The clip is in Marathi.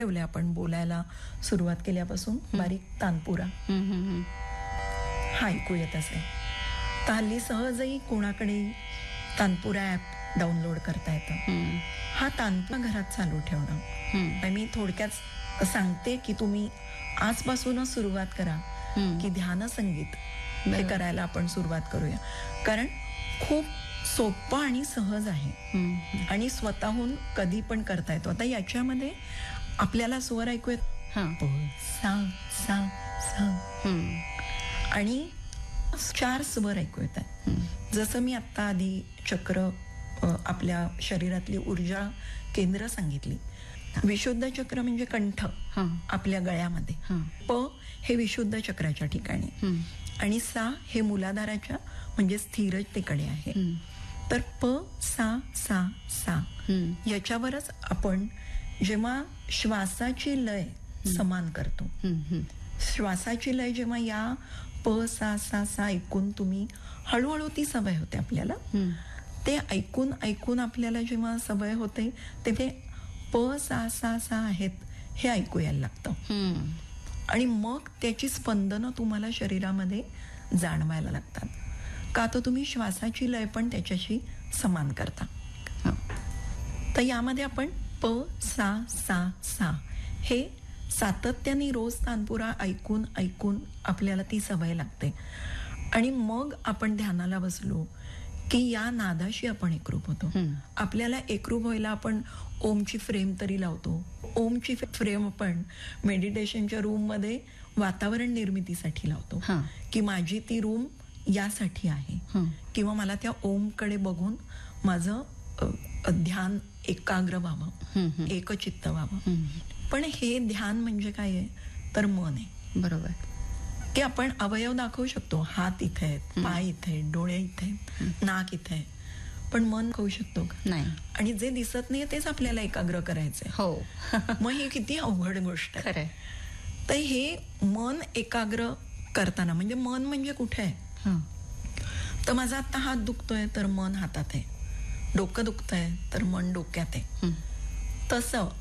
ठेवले आपण बोलायला सुरुवात केल्यापासून बारीक तानपुरा हा ऐकू येत असेल. तर हल्ली सहजही कोणाकडे तानपुरा ॲप डाउनलोड करता येतं. हा तानपुरा घरात चालू ठेवणं. मी थोडक्यात सांगते की तुम्ही आजपासूनच सुरुवात करा की ध्यान संगीत हे करायला आपण सुरुवात करूया. कारण खूप सोपं आणि सहज आहे आणि स्वतःहून कधी पण करता येतो. आता याच्यामध्ये आपल्याला स्वर ऐकू येत प सा सा सा आणि 4 स्वर ऐकू येतात. जसं मी आता आधी चक्र आपल्या शरीरातली ऊर्जा केंद्र सांगितली. विशुद्ध चक्र म्हणजे कंठ आपल्या गळ्यामध्ये, प हे विशुद्ध चक्राच्या ठिकाणी आणि सा हे मूलाधाराच्या म्हणजे स्थिरतेकडे आहे. तर प सा सा सा याच्यावरच आपण जेव्हा श्वासाची लय समान करतो, श्वासाची लय जेव्हा या प सा सा सा ऐकून तुम्ही हळूहळू ती सवय होते आपल्याला. ते ऐकून ऐकून आपल्याला जेव्हा सवय होते तेव्हा प सा सा सा आहेत हे ऐकू यायला लागतं आणि मग त्याची स्पंदनं तुम्हाला शरीरामध्ये जाणवायला लागतात. का तर तुम्ही श्वासाची लय पण त्याच्याशी समान करता. तर यामध्ये आपण प सा सा सा हे सातत्याने रोज तानपुरा ऐकून ऐकून आपल्याला ती सवय लागते आणि मग आपण ध्यानाला बसलो की या नादाशी आपण एकरूप होतो. आपल्याला एकरूप व्हायला आपण ओमची फ्रेम तरी लावतो. ओमची फ्रेम आपण मेडिटेशनच्या रूममध्ये वातावरण निर्मितीसाठी लावतो की माझी ती रूम यासाठी आहे किंवा मला त्या ओमकडे बघून माझं ध्यान एकाग्र व्हावं, एकचित्त व्हावं. पण हे ध्यान म्हणजे काय आहे तर मन आहे. बरोबर. की आपण अवयव दाखवू शकतो. हात इथे आहेत, पाय इथे आहेत, डोळे इथे आहेत, नाक इथे आहे, पण मन खाऊ शकतो का? नाही. आणि जे दिसत नाही तेच आपल्याला एकाग्र करायचंय. हो. मग ही किती अवघड गोष्ट आहे. खरंय. तर हे मन एकाग्र करताना म्हणजे मन म्हणजे कुठे आहे तर माझा आता हात दुखतोय तर मन हातात आहे, डोकं दुखतंय तर मन डोक्यात आहे. तसं